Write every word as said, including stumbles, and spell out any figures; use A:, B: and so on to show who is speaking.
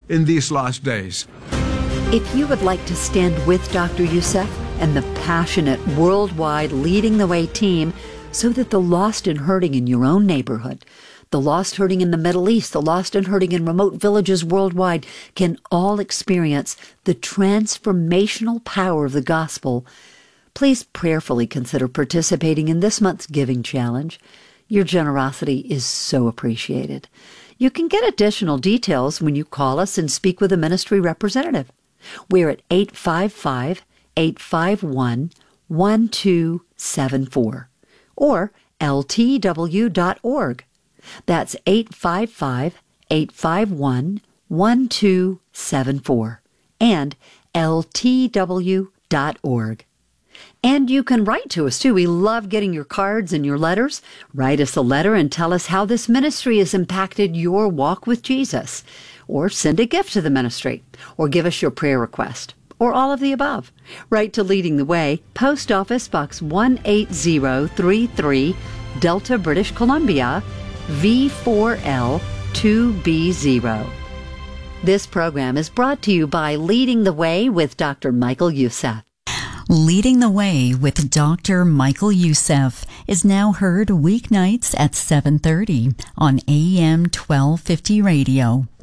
A: in these last days.
B: If you would like to stand with Doctor Youssef and the passionate, worldwide Leading the Way team so that the lost and hurting in your own neighborhood, the lost hurting in the Middle East, the lost and hurting in remote villages worldwide can all experience the transformational power of the gospel, please prayerfully consider participating in this month's Giving Challenge. Your generosity is so appreciated. You can get additional details when you call us and speak with a ministry representative. We're at eight five five, eight five one, one two seven four or L T W dot org. That's eight five five, eight five one, one two seven four and L T W dot org. And you can write to us, too. We love getting your cards and your letters. Write us a letter and tell us how this ministry has impacted your walk with Jesus. Or send a gift to the ministry. Or give us your prayer request. Or all of the above. Write to Leading the Way, Post Office Box one eight zero three three, Delta, British Columbia, V four L two B zero. This program is brought to you by Leading the Way with Doctor Michael Youssef.
C: Leading the Way with Doctor Michael Youssef is now heard weeknights at seven thirty on A M twelve fifty radio.